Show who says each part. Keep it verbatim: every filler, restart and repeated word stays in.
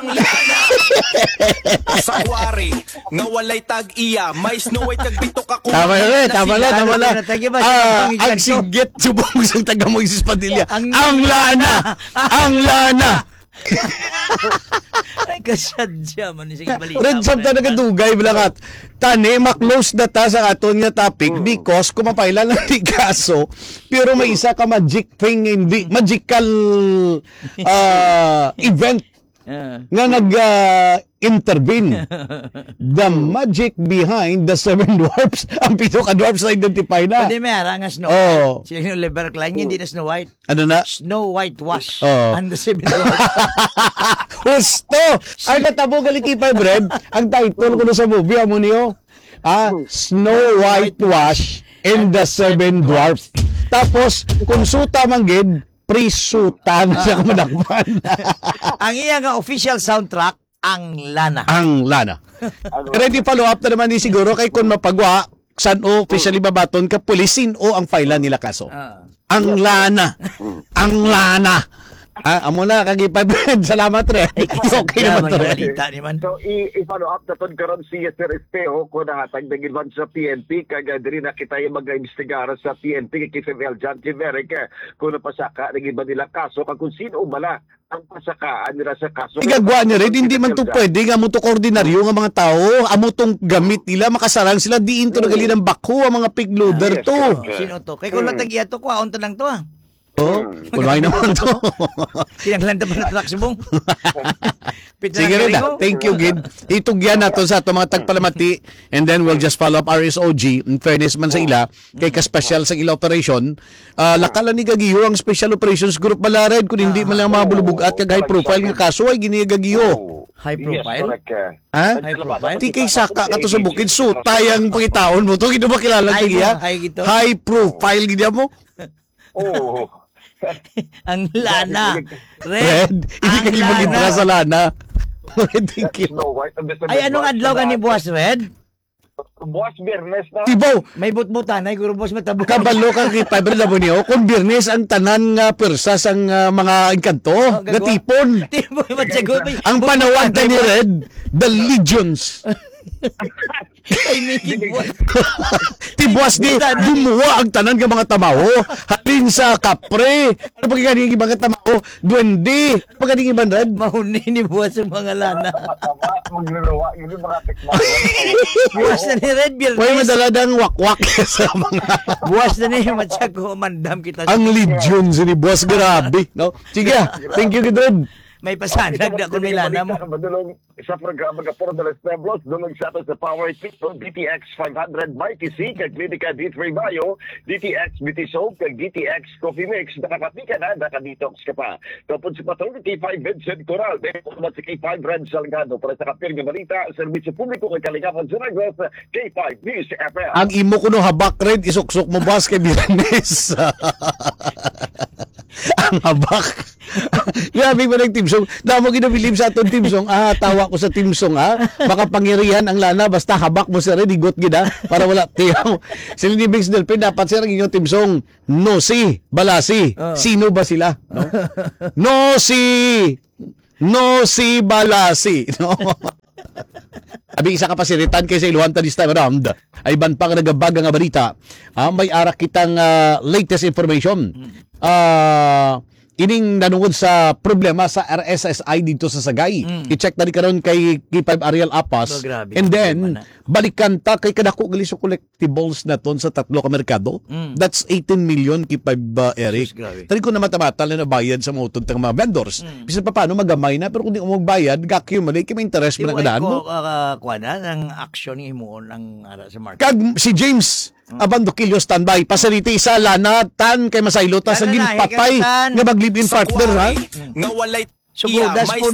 Speaker 1: ang lana. Sa kwari, nga walay tag-iya, may snow white kag bitok ako.
Speaker 2: Tama na, eh, tama na, tama na. Ah, ang
Speaker 3: Ang
Speaker 2: singgit, subong sa taga Moises Padilla. Ang lana! Ang lana!
Speaker 3: Ay, kasadya man. Sige, balita.
Speaker 2: Red Sam ta nagadugay bilangat. Tani, maklose na ta sa aton nga topic because kumapailan ng di kaso pero may isa ka magic thing, hindi, magical uh, event
Speaker 3: Ah.
Speaker 2: nga nag-intervene. The magic behind the seven dwarfs. Ang pito ka dwarfs na identify na.
Speaker 3: Pwede may ara nga Snow
Speaker 2: Oh.
Speaker 3: White. Sila yung Oliver Klein, hindi na Snow White.
Speaker 2: Ano na?
Speaker 3: Snow White wash.
Speaker 2: Oh.
Speaker 3: And the seven dwarfs.
Speaker 2: Gusto! Ang natabo galikipay, Brad, ang title ko sa movie, amo niyo, ah, Snow White Wash and the Seven Dwarfs. Tapos, kung suta manggid, prisuta na siya kumadakpan.
Speaker 3: Ang iya nga official soundtrack, ang Lana.
Speaker 2: Ang lana. Ready follow up na naman ni siguro kay kung mapagwa, san o officially babaton ka pulisin o ang file nila kaso.
Speaker 3: Ah.
Speaker 2: Ang lana. Ang lana. Ah, amo na kagipay, Brad. Salamat, Red. Okay naman to, Red.
Speaker 3: Balita ni man.
Speaker 4: So, i- i-follow up na ton karon si Sir Espejo kung nahatag ng ilwan sa P N P kag diri na kita yung mag-imbestigar sa P N P kay K F M L John Tiveric kung napasaka ng iba nila kaso kag kung sino umala ang pasakaan nila sa kaso.
Speaker 2: Igagwa niya rin, hindi man to pwede nga mo to koordinaryo nga mga tao, amo tong gamit nila, makasarang sila, diin to nagali ng bako, ang mga pig loader to.
Speaker 4: Yes,
Speaker 3: Sino to? Kay kung latag iya to, kuhaon to lang to ah.
Speaker 2: Oh, kulay naman to.
Speaker 3: Kinaglan pa na truck subong.
Speaker 2: Sige rin na. Thank you, Gid. Itugyan nato sa ito mga tagpalamati and then we'll just follow up R S O G. In fairness man sa ila, kay ka-special sa ila operation, uh, lakala ni Gagiyo ang Special Operations Group malared kung hindi man lang mga bulubog at kag high profile nga kaso ay gini Gagiyo.
Speaker 3: High profile?
Speaker 4: Yes, correct. eh.
Speaker 2: Ha?
Speaker 3: High profile?
Speaker 2: Di kay saka ka to sa bukid, so tayang pangitaon mo to, hindi ba kilala
Speaker 3: High
Speaker 2: kaya?
Speaker 3: mo, high gito.
Speaker 2: High profile gid mo.
Speaker 4: Oo.
Speaker 3: Ang Lana.
Speaker 2: Red, hindi ka gibagin para sa lana. Red, thank you.
Speaker 4: Snow White and the Seven
Speaker 3: Ay, anong
Speaker 4: Dwarfs
Speaker 3: adlaw ka ni
Speaker 4: na-
Speaker 3: Boss Red?
Speaker 4: Buwas Biyernes na.
Speaker 2: Tibaw,
Speaker 3: May butbutan, ay guro Boss matabok.
Speaker 2: kabalo kang kita, Brad Labonio, kung Biyernes ang tanan nga persas ang uh, mga engkanto, nga tipon.
Speaker 3: Tipo, matsagot.
Speaker 2: Ang panawan ka ni Red, the legions.
Speaker 3: Ay, may kibot.
Speaker 2: Tibuas di, bumuwa ang tanan nga mga tamaho. Halin sa kapre. Ano pag ganing ibang tamaho? Duwende. Ano pag ganing ibang Red?
Speaker 3: Mahuni ni Boss ang mga Lana.
Speaker 4: Matama, magluluwa. Yun yung mga tekma.
Speaker 3: Buwas na ni Red
Speaker 2: May
Speaker 3: Biernes.
Speaker 2: madala ng wakwak sa mga...
Speaker 3: Buwas na ni Matsago. Mandam kita.
Speaker 2: Ang legions ni Boss, grabe. No? Sige, thank you, good Red.
Speaker 3: May pasanag na kung may Lana mo.
Speaker 4: Madulong sa programa ka por de los Pueblos, dulong sa ato sa Power Tito, D T X five hundred by T C, kag Clinica D three Bio, D T X B T Soap, kag D T X Coffee Mix, nakapati ka na, nakadetox ka pa. Tapos sa patong K five Vincent Coral, dahil po sa K five Red Salgado, para sa kapir nga balita, serbisyo publiko kay Kalingapan sa Negros, K five News F M.
Speaker 2: Ang imo ko no habak Red, isuksok mo Boss kay Biranes. Ang habak. Grabe mo ng Team Song. Damo ginabilib sa atong Team Song. Ah, tawa ko sa Team Song, ha. Makapangyarihan ang lana, basta habak mo sa Red, igot gida, para wala tiyaw. Sila ni Biggs Delpin, dapat sila ang inyong Team Song. No si, balasi.
Speaker 3: Oh.
Speaker 2: Sino ba sila? No, no si, no si balasi. No? Abi isa ka pasiritan kay sa Iluwanta this time around. Ay ban pang nagabag nga balita. Ah, may arak kitang uh, latest information. Ah, uh, ining nanungod sa problema sa R S S I dito sa Sagay. Mm. I-check na rin karon kay K five Ariel Apas.
Speaker 3: Oh, grabe.
Speaker 2: And then, balikan ta kay kadako gali sa collectibles na ton sa tatlo ka merkado.
Speaker 3: Mm.
Speaker 2: That's eighteen million K five uh, Eric.
Speaker 3: Jesus, grabe.
Speaker 2: Tari ko na matabatal na nabayad sa mga utod ng mga vendors.
Speaker 3: Mm.
Speaker 2: Bisan pa paano magamay na, pero kung di mo magbayad, gakyo mali, kaya may interest mo na kadaan mo.
Speaker 3: uh, kuha na, ng action ni mo ang ara sa market.
Speaker 2: Kag si James mm. Abando Kilio standby pasaliti sa lana tan kay masaylo ta sa
Speaker 3: Lana na,
Speaker 2: ginpatay
Speaker 3: higatan.
Speaker 2: nga mag-live-in
Speaker 1: Sa
Speaker 2: partner ha.
Speaker 1: kwari, nga walay
Speaker 3: Subudas
Speaker 1: iya, may
Speaker 3: po